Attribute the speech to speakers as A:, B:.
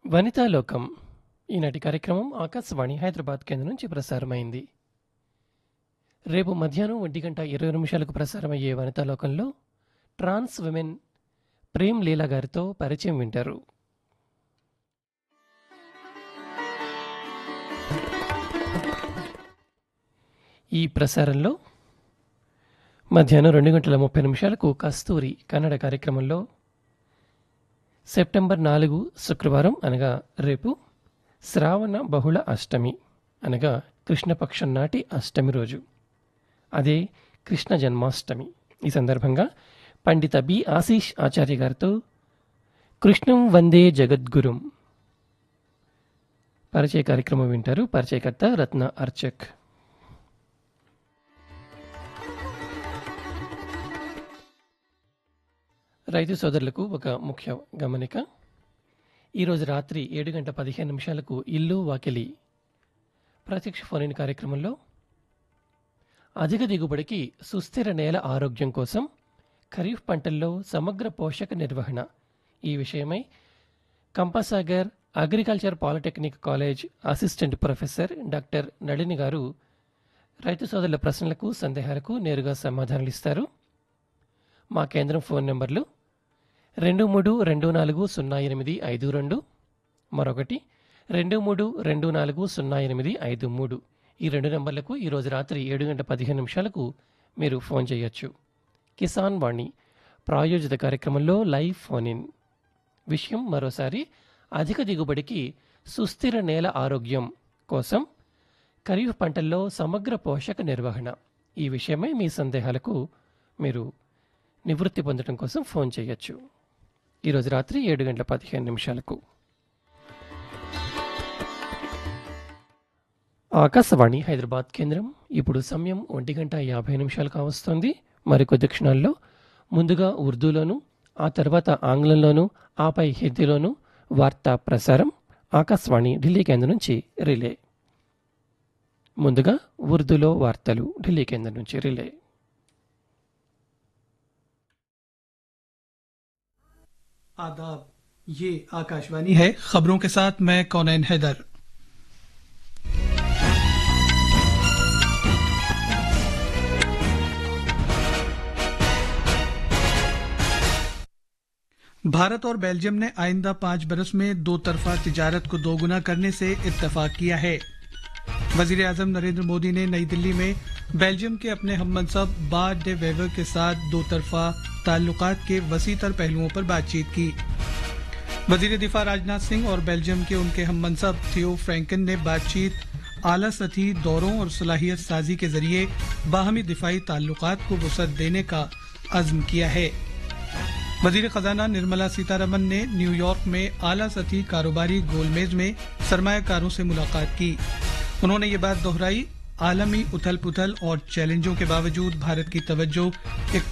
A: వనితా లోకం ఈనాటి కార్యక్రమం ఆకాశవాణి హైదరాబాద్ కేంద్రం నుంచి ప్రసారమైంది. రేపు మధ్యాహ్నం 1:20 ప్రసారమయ్యే వనితా లోకంలో ట్రాన్స్ విమెన్ ప్రేమ్ లీలా గారితో పరిచయం వింటారు. ఈ ప్రసారంలో మధ్యాహ్నం 2:30 కస్తూరి కన్నడ కార్యక్రమంలో సెప్టెంబర్ 4 శుక్రవారం అనగా రేపు శ్రావణ బహుళ అష్టమి అనగా కృష్ణపక్షం నాటి అష్టమి రోజు, అదే కృష్ణ జన్మాష్టమి. ఈ సందర్భంగా పండిత బి ఆశీష్ ఆచార్య గారితో కృష్ణం వందే జగద్గురుం పరిచయ కార్యక్రమం వింటారు. పరిచయకర్త రత్న అర్చక్. రైతు సోదరులకు ఒక ముఖ్య గమనిక. ఈరోజు రాత్రి 7:15 ఇల్లు వాకిలి ప్రత్యక్ష ఫోన్ కార్యక్రమంలో అధిక దిగుబడికి సుస్థిర నేల ఆరోగ్యం కోసం ఖరీఫ్ పంటల్లో సమగ్ర పోషక నిర్వహణ ఈ విషయమై Kampasagar agriculture polytechnic college assistant professor doctor Nalini గారు రైతు సోదరుల ప్రశ్నలకు సందేహాలకు నేరుగా సమాధానాలు ఇస్తారు. మా కేంద్రం ఫోన్ నెంబర్లు 23240852, మరొకటి 23240853. ఈ రెండు నెంబర్లకు ఈరోజు రాత్రి 7:15 మీరు ఫోన్ చేయొచ్చు. కిసాన్ వాణి ప్రాయోజిత కార్యక్రమంలో లైవ్ ఫోన్ ఇన్. విషయం మరోసారి, అధిక దిగుబడికి సుస్థిర నేల ఆరోగ్యం కోసం ఖరీఫ్ పంటల్లో సమగ్ర పోషక నిర్వహణ ఈ విషయమై మీ సందేహాలకు మీరు నివృత్తి పొందడం కోసం ఫోన్ చేయొచ్చు. ఈరోజు రాత్రి 7:15. ఆకాశవాణి హైదరాబాద్ కేంద్రం. ఇప్పుడు సమయం 1:50 కావస్తోంది. మరికొద్ది క్షణాల్లో ముందుగా ఉర్దూలోను, ఆ తర్వాత ఆంగ్లంలోను, ఆపై హిందీలోను వార్తా ప్రసారం ఆకాశవాణి ఢిల్లీ కేంద్రం నుంచి రిలే. ముందుగా ఉర్దూలో వార్తలు ఢిల్లీ కేంద్రం నుంచి రిలే.
B: आदाब, ये आकाशवाणी है। खबरों के साथ मैं कौनैन हैदर। भारत और बेल्जियम ने आइंदा 5 बरस में दो तरफा तिजारत को दोगुना करने से इत्तेफाक किया है। वजीर आजम नरेंद्र मोदी ने नई दिल्ली में बेल्जियम के अपने हममनसब बार डे वेवर के साथ दो तरफा ताल्लुकात के वसीतर पहलुओं पर बातचीत की। वजीर दिफा राजनाथ सिंह और बेल्जियम के उनके हममनसब थियो फ्रैंकन ने बातचीत आला सतही दौरों और सलाहियत साजी के जरिए बाहमी दिफाई ताल्लुकात को वसअत देने का अज़्म किया है। वजीर खजाना निर्मला सीतारमन ने न्यूयॉर्क में आला सतही कारोबारी गोलमेज में सरमायाकारों से मुलाकात की। उन्होंने ये बात दोहराई, आलमी उथल पुथल और चैलेंजों के बावजूद भारत की तवज्जो